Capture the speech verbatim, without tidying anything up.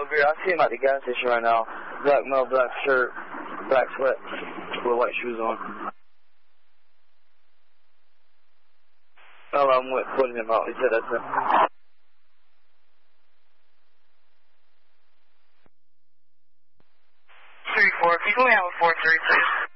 here. I see him at the gas station right now. Black male, black shirt, black sweats, with white shoes on. Oh, I'm with putting him out. He said that's him. three four, can you go me out with four three, please?